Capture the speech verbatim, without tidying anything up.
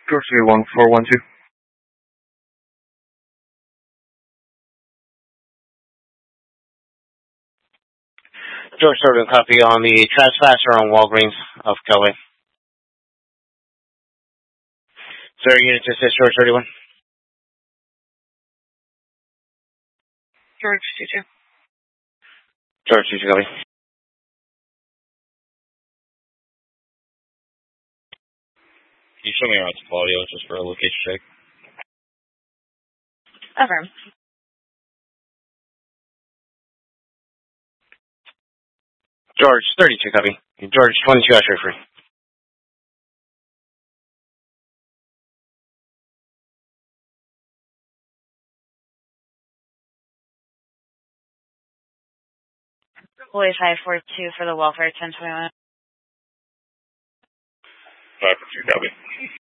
George three one four one two. George thirty-one, copy on the trespasser on Walgreens of Kelway. Sir, unit to assist George thirty-one. George two two. George two two, copy. Can you show me around to audio just for a location check? Affirm. George thirty-two, copy. George twenty-two, Usher free. Boy five four two for the welfare ten twenty-one. five four two, copy.